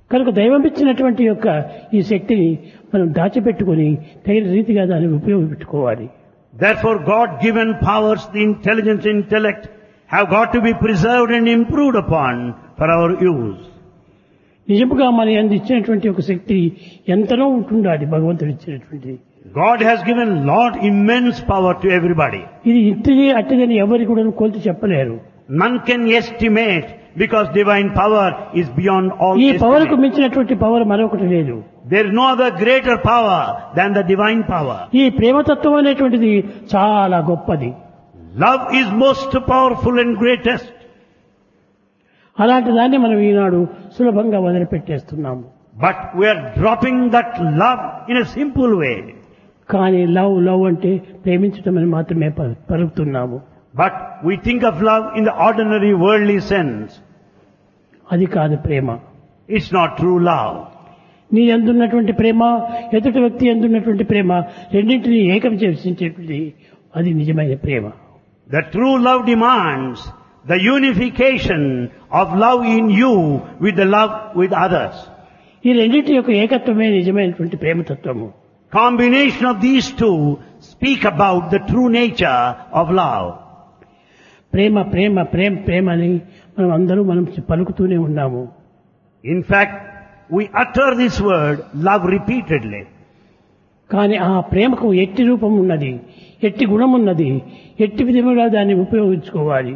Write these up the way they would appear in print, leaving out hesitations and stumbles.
కనుక దైవం ఇచ్చినటువంటి యొక్క ఈ శక్తిని మనం దాచిపెట్టుకొని తగిన రీతిగా దాన్ని ఉపయోగపెట్టుకోవాలి. Therefore, God-given powers, the intelligence, intellect, have got to be preserved and improved upon for our use. నిజముగా మన యందు ఇచ్చినటువంటి ఒక శక్తి ఎంతనో ఉంటుండాలి భగవంతుడు ఇచ్చినటువంటిది. God has given Lord immense power to everybody. ఇది ఇంటిది అట్టిదని ఎవరికి కూడా కొలిచి చెప్పలేరు. None can estimate because divine power is beyond all ఈ పవర్కు estimate. మించినటువంటి పవర్ మరొకటి లేదు. There is no other greater power than the divine power. ఈ ప్రేమతత్వం అనేటువంటిది చాలా గొప్పది. Love is most powerful and greatest. అలాంటి దాన్ని మనం ఈనాడు సులభంగా వదిలిపెట్టేస్తున్నాము. But we are dropping that love in a simple way. కానీ లవ్ లవ్ అంటే ప్రేమించటం అని మాత్రమే పలుకుతున్నాము. But we think of love in the ordinary worldly sense. అది కాదు ప్రేమ. It's not true love. నీ ఎందున్నటువంటి ప్రేమ, ఎదుటి వ్యక్తి ఎందున్నటువంటి ప్రేమ రెండింటినీ ఏకం చేసేటువంటిది అది నిజమైన ప్రేమ. The true love demands the unification of love in you with the love with others. ఈ రెండింటి యొక్క ఏకత్వమే నిజమైనటువంటి ప్రేమతత్వము. Combination of these two speak about the true nature of love. ప్రేమ ప్రేమ ప్రేమ ప్రేమ అని మనం పలుకుతూనే ఉన్నాము. In fact, we utter this word love repeatedly. కానీ ఆ ప్రేమకు ఎట్టి రూపం ఉన్నది, ఎట్టి గుణం ఉన్నది, ఎట్టి విధముగా దాన్ని ఉపయోగించుకోవాలి.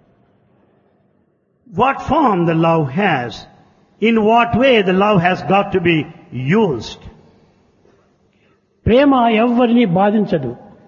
What form the love has, in what way the love has got to be used. ప్రేమ ఎవ్వరిని బాధించదు.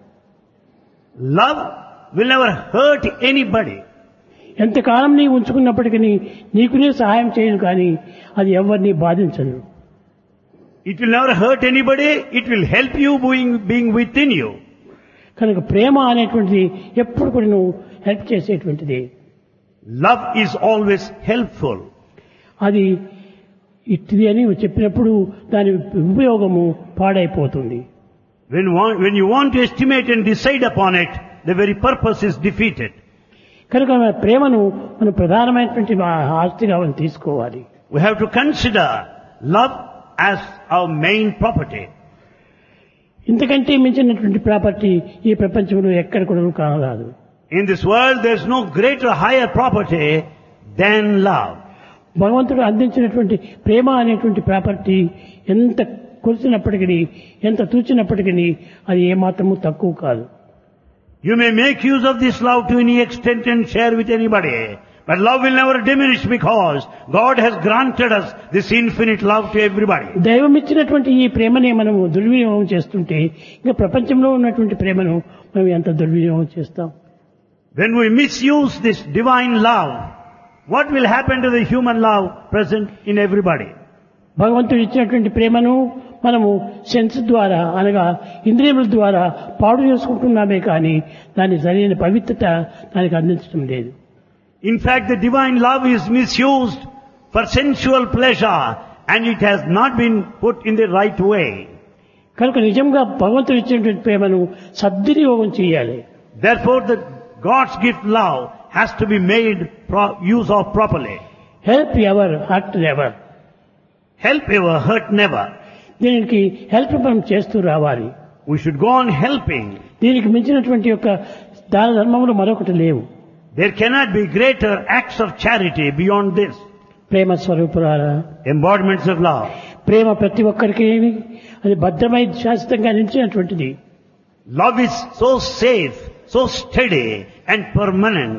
Love will never hurt anybody. ఎంతకాలం నీ ఉంచుకున్నప్పటికీ నీకునే సహాయం చేయను కానీ అది ఎవరిని బాధించదు. It will never hurt anybody, it will help you being within you. కనుక ప్రేమ అనేటువంటిది ఎప్పుడు కూడా నువ్వు హెల్ప్ చేసేటువంటిది. Love is always helpful. అది ఇట్టిది అని చెప్పినప్పుడు దాని ఉపయోగము పాడైపోతుంది. When you want to estimate and decide upon it, the very purpose is defeated. కనుక మన ప్రేమను మనం ప్రధానమైనటువంటి ఆస్తిగా మనం తీసుకోవాలి. We have to consider love as our main property. ఇంతకంటే మించినటువంటి ప్రాపర్టీ ఈ ప్రపంచంలో ఎక్కడ కూడా కానరాదు. In this world there is no greater, higher property than love. భగవంతుడు అందించినటువంటి ప్రేమ అనేటువంటి ప్రాపర్టీ ఎంత కొలిసినప్పటికీ, ఎంత తూచినప్పటికీ అది ఏమాత్రము తక్కువ కాదు. You may make use of this love to any extent and share with anybody, but love will never diminish because God has granted us this infinite love to everybody. దైవం ఇచ్చినటువంటి ఈ ప్రేమనే మనము దుర్వినియోగం చేస్తుంటే ఇంకా ప్రపంచంలో ఉన్నటువంటి ప్రేమను మనం ఎంత దుర్వినియోగం చేస్తాం. When we misuse this divine love, what will happen to the human love present in everybody? భగవంతుడు ఇచ్చినటువంటి ప్రేమను మనము సెన్స్ ద్వారా అనగా ఇంద్రియముల ద్వారా పాడు చేసుకుంటున్నామే కానీ దాని సరైన పవిత్రత దానికి అందించడం లేదు. In fact, the divine love is misused for sensual pleasure and it has not been put in the right way. కనుక నిజంగా భగవంతుడు ఇచ్చినటువంటి ప్రేమను సద్వినియోగం చేయాలి. Therefore, the God's gift love has to be made use of properly. Help ever hurt never. Help ever, hurt never. దీనికి help మనం చేస్తూ రావాలి. We should go on helping. దీనికి మించినటువంటి యొక్క దాన ధర్మములు మరొకటి లేవు. There cannot be greater acts of charity beyond this. Prema స్వరూపురాలా, Embodiments of love. ప్రేమ ప్రతి ఒక్కరికి అది భద్రమై శాశ్వతంగా నిలిచినటువంటిది. Love is so safe, so steady and permanent.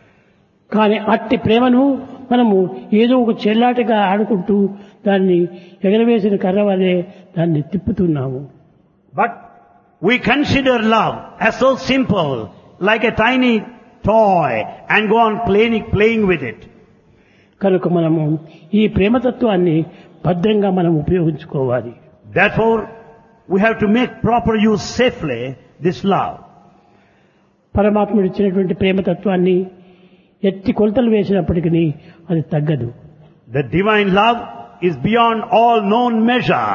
కానీ అట్టి ప్రేమను మనము ఏదో ఒక చెల్లాటగా ఆడుకుంటూ దాన్ని ఎగరవేసిన కర్ర వలె దాన్ని తిప్పుతున్నాము. But we consider love as so simple, like a tiny toy, and go on playing with it. కనుక మనము ఈ ప్రేమతత్వాన్ని భద్రంగా మనం ఉపయోగించుకోవాలి. Therefore, we have to make proper use safely this love. పరమాత్ముడు ఇచ్చినటువంటి ప్రేమతత్వాన్ని ఎట్టి కొలతలు వేసినప్పటికీ అది తగ్గదు. The divine love is beyond all known measure.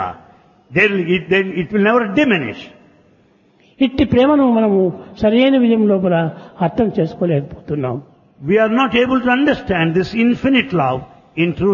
It will never diminish. ఇట్టి ప్రేమను మనము సరైన విధం లోపల అర్థం చేసుకోలేకపోతున్నాం. We are not able to understand this infinite love in true